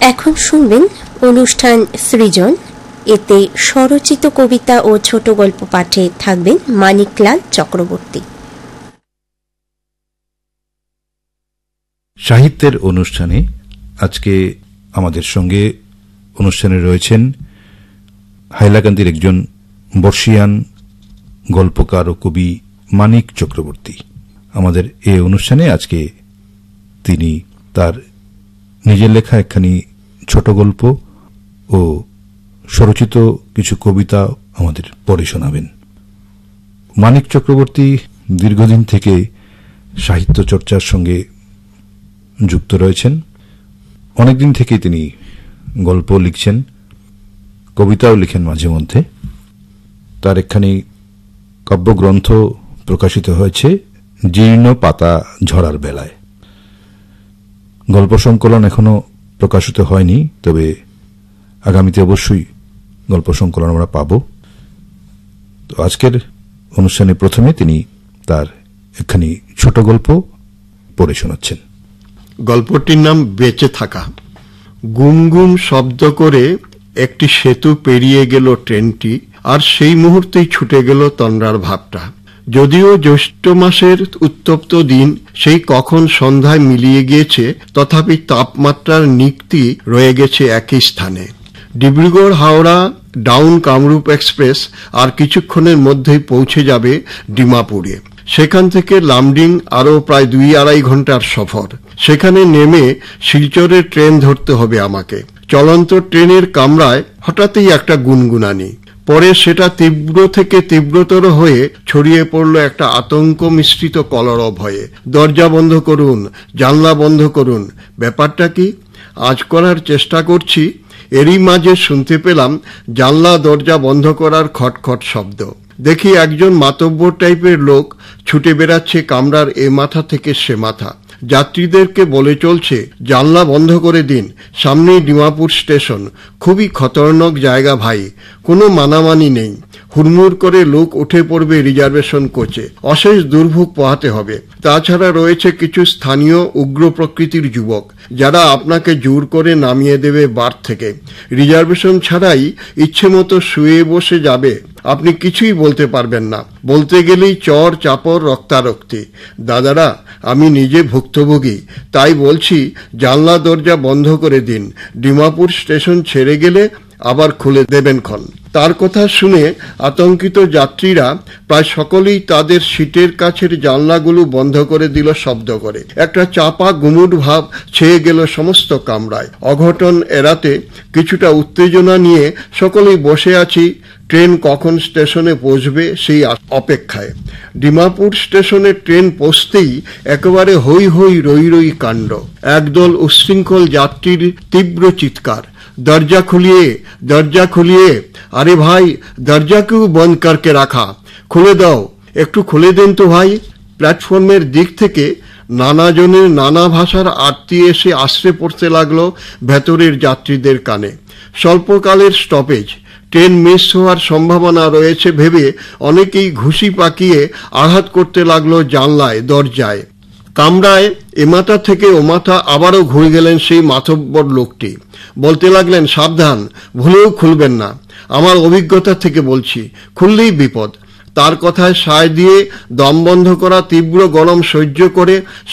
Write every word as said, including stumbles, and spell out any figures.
এখন শুনবেন অনুষ্ঠান সৃজন। এতে স্বরচিত কবিতা ও ছোট গল্প পাঠে থাকবেন মানিকলাল চক্রবর্তী। সাহিত্যের অনুষ্ঠানে আজকে আমাদের সঙ্গে অনুষ্ঠানে রয়েছেন হাইলাকান্দির একজন বর্ষিয়ান গল্পকার ও কবি মানিক চক্রবর্তী। আমাদের এই অনুষ্ঠানে আজকে তিনি তার নিজের লেখা একখানি ছোট গল্প ও স্বরচিত কিছু কবিতা আমাদের পড়ে শোনাবেন। মানিক চক্রবর্তী দীর্ঘদিন থেকে সাহিত্য চর্চার সঙ্গে যুক্ত রয়েছেন। অনেকদিন থেকেই তিনি গল্প লিখছেন, কবিতাও লিখেন মাঝে মধ্যে। তার একখানি কাব্যগ্রন্থ প্রকাশিত হয়েছে জীর্ণ পাতা ঝরার বেলায়। গল্প সংকলন এখনো প্রকাশিত হয়নি, তবে আগামীতে অবশ্যই গল্প সংকলন আমরা পাব। তো আজকের অনুষ্ঠানে প্রথমে তিনি তার একখানি ছোট গল্প পড়ে শোনাচ্ছেন। গল্পটির নাম বেঁচে থাকা। গুম গুম শব্দ করে একটি সেতু পেরিয়ে গেল ট্রেনটি, আর সেই মুহূর্তেই ছুটে গেল তন্দ্রার ভাবটা। যদিও জ্যৈষ্ঠ মাসের উত্তপ্ত দিন সেই কখন সন্ধ্যায় মিলিয়ে গিয়েছে, তথাপি তাপমাত্রার নিক্তি রয়ে গেছে একই স্থানে। ডিব্রুগড় হাওড়া ডাউন কামরূপ এক্সপ্রেস আর কিছুক্ষণের মধ্যেই পৌঁছে যাবে ডিমাপুরে। সেখান থেকে লামডিং আরও প্রায় দুই আড়াই ঘন্টার সফর। সেখানে নেমে শিলচরের ট্রেন ধরতে হবে আমাকে। চলন্ত ট্রেনের কামরায় হঠাৎই একটা গুনগুনানি। পরে সেটা তীব্র থেকে তীব্রতর হয়ে ছড়িয়ে পড়ল একটা আতঙ্ক মিশ্রিত কলরব হয়ে। দরজা বন্ধ করুন, জানলা বন্ধ করুন। ব্যাপারটা কি? আজ করার চেষ্টা করছি, এরই মাঝে শুনতে পেলাম জানলা দরজা বন্ধ করার খটখট শব্দ। দেখি একজন মাতব্বর টাইপের লোক ছুটে বেড়াচ্ছে কামরার এ মাথা থেকে সে মাথা। যাত্রীদেরকে বলে চলছে, জানলা বন্ধ করে দিন, সামনেই ডিমাপুর স্টেশন, খুবই খতরনাক জায়গা ভাই, কোনো মানামানি নেই। হুড়মুড় করে লোক উঠে পড়বে রিজার্ভেশন কোচে, অশেষ দুর্ভোগ পোহাতে হবে। তাছাড়া রয়েছে কিছু স্থানীয় উগ্র প্রকৃতির যুবক, যারা আপনাকে জোর করে নামিয়ে দেবে বার্থ থেকে। রিজার্ভেশন ছাড়াই ইচ্ছে মতো শুয়ে বসে যাবে, আপনি কিছুই বলতে পারবেন না। বলতে গেলেই চর চাপড় রক্তারক্তি। দাদারা, আমি নিজে ভুক্তভোগী, তাই বলছি জানলা দরজা বন্ধ করে দিন। ডিমাপুর স্টেশন ছেড়ে গেলে আবার খুলে দেবেন ক্ষণ। তার কথা শুনে আতঙ্কিত যাত্রীরা প্রায় সকলেই তাদের সিটের কাছের জানলাগুলো বন্ধ করে দিল শব্দ করে। একটা চাপা গুমুট ভাব ছেয়ে গেল সমস্ত কামরায়। অঘটন এড়াতে কিছুটা উত্তেজনা নিয়ে সকলেই বসে আছি ট্রেন কখন স্টেশনে পৌঁছবে সেই অপেক্ষায়। ডিমাপুর স্টেশনে ট্রেন পৌঁছতেই একেবারে হই হই রই রই কাণ্ড। একদল উচ্ছৃঙ্খল যাত্রীর তীব্র চিৎকার, দরজা খুলিয়ে, দরজা খুলিয়ে, আরে ভাই দরজা কেউ বন্ধ করকে রাখা, খুলে দাও, একটু খুলে দেন তো ভাই। প্ল্যাটফর্মের দিক থেকে নানা জনের নানা ভাষার আরতি এসে আশ্রে পড়তে লাগলো ভেতরের যাত্রীদের কানে। স্বল্পকালের স্টপেজ, ট্রেন মিস হওয়ার সম্ভাবনা রয়েছে ভেবে অনেকেই ঘুষি পাকিয়ে আঘাত করতে লাগলো জানলায়, দরজায়। কামরায় এমাথা থেকে ওমাথা আবারও ঘুরে গেলেন সেই মাতব্বর লোকটি। বলতে লাগলেন, সাবধান, ভুলেও খুলবেন না, আমার অভিজ্ঞতা থেকে বলছি, খুললেই বিপদ। তার কথায় সায় দিয়ে দম বন্ধ করা তীব্র গরম সহ্য করে